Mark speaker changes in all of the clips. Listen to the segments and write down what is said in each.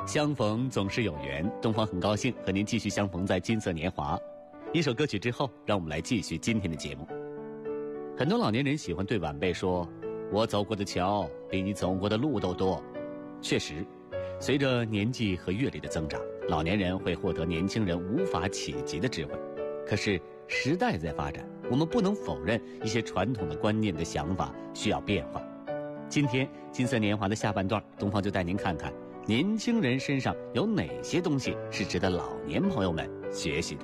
Speaker 1: 相逢总是有缘，东方很高兴和您继续相逢在金色年华。一首歌曲之后，让我们来继续今天的节目。很多老年人喜欢对晚辈说，我走过的桥比你走过的路都多。确实，随着年纪和阅历的增长，老年人会获得年轻人无法企及的智慧。可是时代在发展，我们不能否认一些传统的观念的想法需要变化。今天金色年华的下半段，东方就带您看看年轻人身上有哪些东西是值得老年朋友们学习的。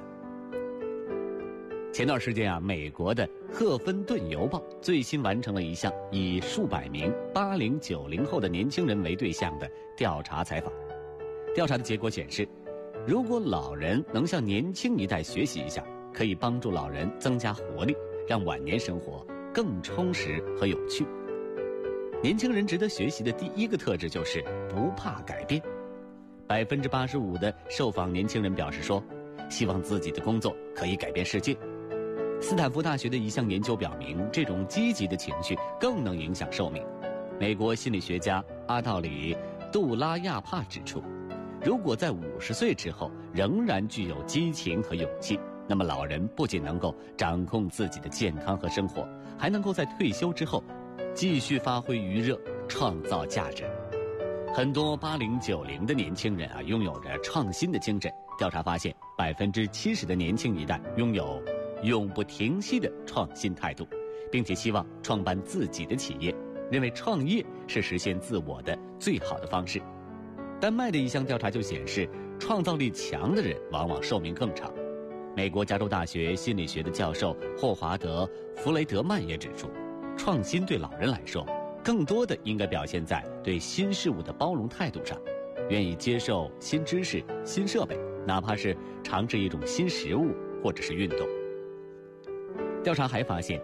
Speaker 1: 前段时间美国的赫芬顿邮报最新完成了一项以数百名80、90后的年轻人为对象的调查采访。调查的结果显示，如果老人能向年轻一代学习一下，可以帮助老人增加活力，让晚年生活更充实和有趣。年轻人值得学习的第一个特质就是不怕改变。85%的受访年轻人表示说，希望自己的工作可以改变世界。斯坦福大学的一项研究表明，这种积极的情绪更能影响寿命。美国心理学家阿道里·杜拉亚帕指出，如果在50岁之后仍然具有激情和勇气，那么老人不仅能够掌控自己的健康和生活，还能够在退休之后继续发挥余热，创造价值。很多80、90的年轻人拥有着创新的精神。调查发现，70%的年轻一代拥有永不停息的创新态度，并且希望创办自己的企业，认为创业是实现自我的最好的方式。丹麦的一项调查就显示，创造力强的人往往寿命更长。美国加州大学心理学的教授霍华德·弗雷德曼也指出，创新对老人来说，更多的应该表现在对新事物的包容态度上，愿意接受新知识、新设备，哪怕是尝试一种新食物或者是运动。调查还发现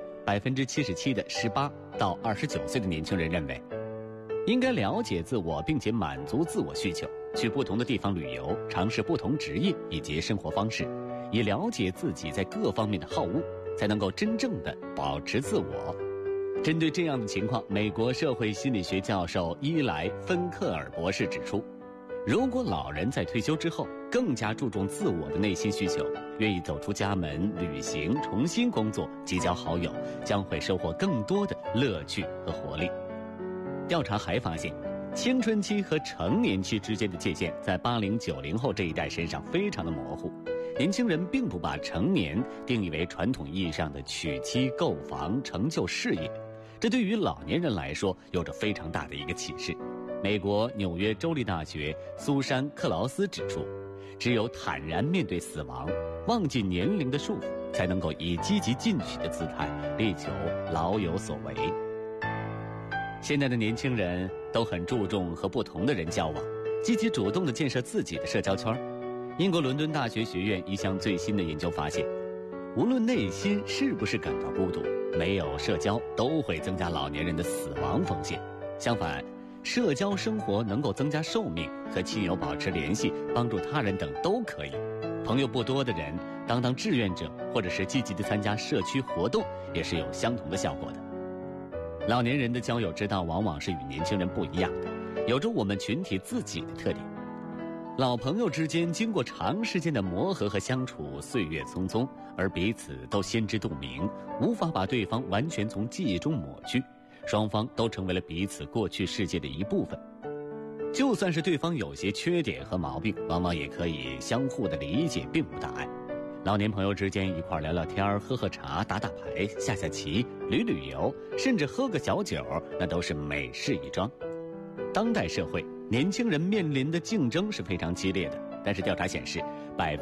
Speaker 1: ，77%的18到29岁的年轻人认为，应该了解自我并且满足自我需求，去不同的地方旅游，尝试不同职业以及生活方式，以了解自己在各方面的好恶，才能够真正的保持自我。针对这样的情况，美国社会心理学教授伊莱·芬克尔博士指出，如果老人在退休之后更加注重自我的内心需求，愿意走出家门旅行，重新工作，结交好友，将会收获更多的乐趣和活力。调查还发现，青春期和成年期之间的界限在80、90后这一代身上非常的模糊。年轻人并不把成年定义为传统意义上的娶妻购房成就事业，这对于老年人来说有着非常大的一个启示。美国纽约州立大学苏珊·克劳斯指出，只有坦然面对死亡，忘记年龄的束缚，才能够以积极进取的姿态力求老有所为。现在的年轻人都很注重和不同的人交往，积极主动地建设自己的社交圈。英国伦敦大学学院一项最新的研究发现，无论内心是不是感到孤独，没有社交都会增加老年人的死亡风险。相反，社交生活能够增加寿命，和亲友保持联系，帮助他人等都可以。朋友不多的人当志愿者，或者是积极的参加社区活动，也是有相同的效果的。老年人的交友之道往往是与年轻人不一样的，有着我们群体自己的特点。老朋友之间经过长时间的磨合和相处，岁月匆匆，而彼此都心知肚明，无法把对方完全从记忆中抹去，双方都成为了彼此过去世界的一部分。就算是对方有些缺点和毛病，往往也可以相互的理解，并无大碍。老年朋友之间一块聊聊天，喝喝茶，打打牌，下下棋，旅旅游，甚至喝个小酒，那都是美事一桩。当代社会，年轻人面临的竞争是非常激烈的，但是调查显示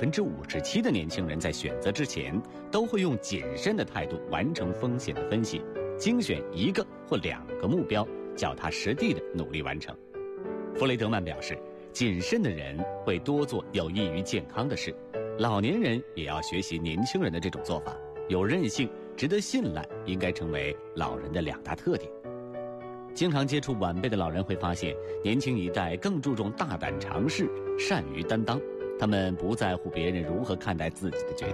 Speaker 1: ，57%的年轻人在选择之前都会用谨慎的态度完成风险的分析，精选1个或2个目标，脚踏实地的努力完成。弗雷德曼表示，谨慎的人会多做有益于健康的事，老年人也要学习年轻人的这种做法，有韧性，值得信赖，应该成为老人的2大特点。经常接触晚辈的老人会发现，年轻一代更注重大胆尝试，善于担当，他们不在乎别人如何看待自己的决定，